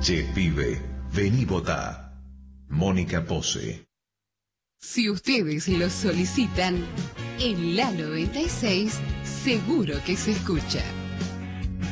Che pibe, vení votá. Mónica Pose. Si ustedes lo solicitan, en la 96 seguro que se escucha.